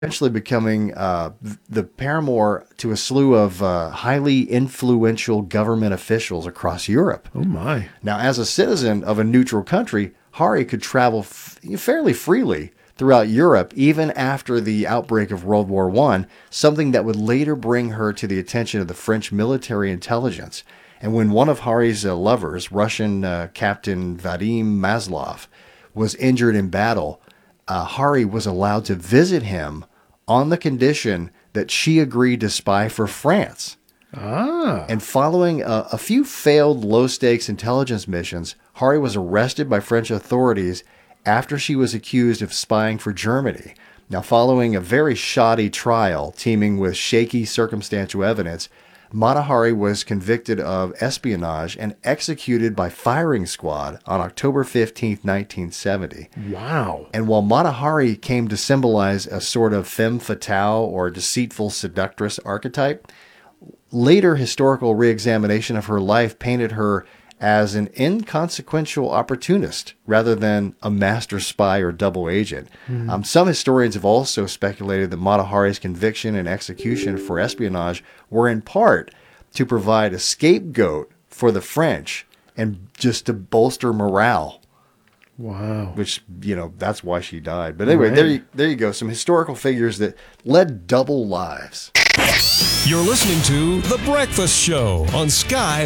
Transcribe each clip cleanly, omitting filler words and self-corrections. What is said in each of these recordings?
eventually becoming the paramour to a slew of highly influential government officials across Europe. Oh, my. Now, as a citizen of a neutral country, Hari could travel fairly freely throughout Europe, even after the outbreak of World War I, something that would later bring her to the attention of the French military intelligence. And when one of Hari's lovers, Russian Captain Vadim Maslov, was injured in battle, Hari was allowed to visit him on the condition that she agreed to spy for France. And following a few failed low-stakes intelligence missions, Hari was arrested by French authorities after she was accused of spying for Germany. Now, following a very shoddy trial teeming with shaky circumstantial evidence, Mata Hari was convicted of espionage and executed by firing squad on October 15th, 1970. Wow. And while Mata Hari came to symbolize a sort of femme fatale or deceitful seductress archetype, later historical reexamination of her life painted her as an inconsequential opportunist rather than a master spy or double agent. Some historians have also speculated that Mata Hari's conviction and execution for espionage were in part to provide a scapegoat for the French and just to bolster morale. Wow. Which, that's why she died. But anyway, there you go. Some historical figures that led double lives. You're listening to The Breakfast Show on Sky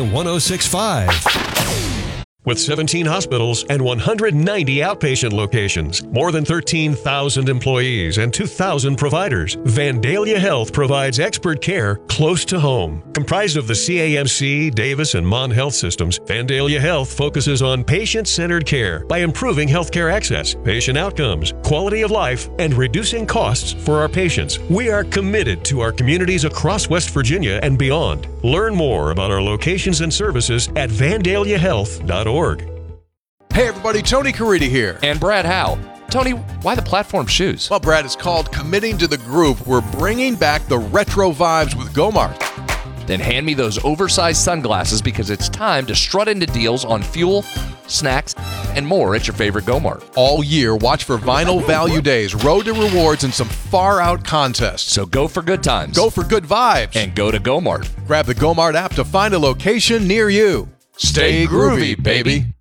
106.5. With 17 hospitals and 190 outpatient locations, more than 13,000 employees, and 2,000 providers, Vandalia Health provides expert care close to home. Comprised of the CAMC, Davis, and Mon Health systems, Vandalia Health focuses on patient-centered care by improving healthcare access, patient outcomes, quality of life, and reducing costs for our patients. We are committed to our communities across West Virginia and beyond. Learn more about our locations and services at vandaliahealth.org. Hey everybody, Tony Caridi here. And Brad Howe. Tony, why the platform shoes? Well, Brad, it's called Committing to the Groove. We're bringing back the retro vibes with Gomart. Then hand me those oversized sunglasses because it's time to strut into deals on fuel, snacks, and more at your favorite Gomart. All year, watch for Vinyl Value Days, Road to Rewards, and some far-out contests. So go for good times. Go for good vibes. And go to Gomart. Grab the Gomart app to find a location near you. Stay groovy, baby.